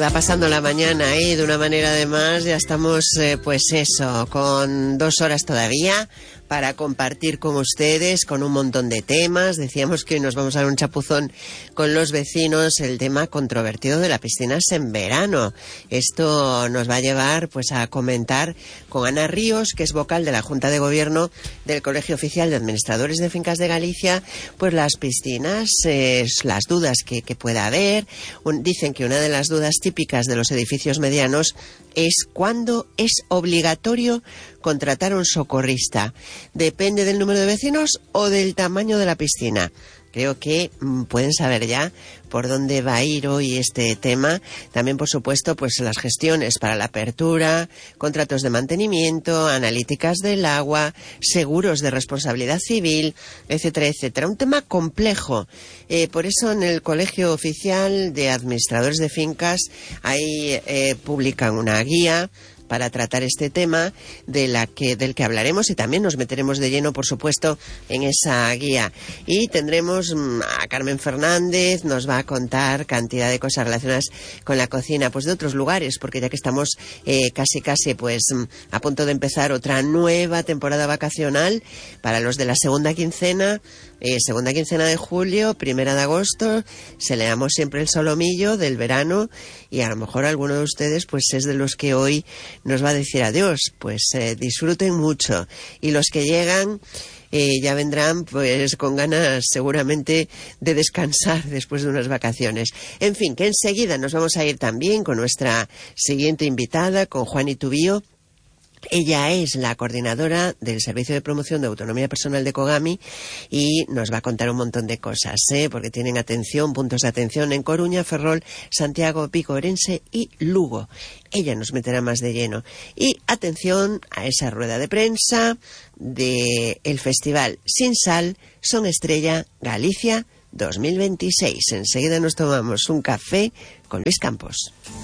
va pasando la mañana de una manera además, ya estamos con 2 horas todavía para compartir con ustedes con un montón de temas. Decíamos que hoy nos vamos a dar un chapuzón con los vecinos, el tema controvertido de las piscinas en verano. Esto nos va a llevar a comentar con Ana Ríos, que es vocal de la Junta de Gobierno del Colegio Oficial de Administradores de Fincas de Galicia, pues las piscinas, las dudas que pueda haber. Dicen que una de las dudas típicas de los edificios medianos es cuándo es obligatorio contratar a un socorrista. ¿Depende del número de vecinos o del tamaño de la piscina? Creo que pueden saber ya por dónde va a ir hoy este tema. También, por supuesto, las gestiones para la apertura, contratos de mantenimiento, analíticas del agua, seguros de responsabilidad civil, etcétera, etcétera. Un tema complejo. Por eso en el Colegio Oficial de Administradores de Fincas ahí publican una guía para tratar este tema del que hablaremos, y también nos meteremos de lleno, por supuesto, en esa guía. Y tendremos a Carmen Fernández, nos va a contar cantidad de cosas relacionadas con la cocina, de otros lugares, porque ya que estamos casi a punto de empezar otra nueva temporada vacacional para los de la segunda quincena de julio, 1 de agosto, celebramos siempre el solomillo del verano, y a lo mejor alguno de ustedes es de los que hoy nos va a decir adiós. Disfruten mucho, y los que llegan ya vendrán con ganas seguramente de descansar después de unas vacaciones. En fin, que enseguida nos vamos a ir también con nuestra siguiente invitada, con Juani Tubío. Ella es la coordinadora del Servicio de Promoción de Autonomía Personal de Cogami, y nos va a contar un montón de cosas, porque tienen puntos de atención en Coruña, Ferrol, Santiago, Vigo, Orense y Lugo. Ella nos meterá más de lleno. Y atención a esa rueda de prensa del Festival Sin Sal, Son Estrella Galicia 2026. Enseguida nos tomamos un café con Luis Campos.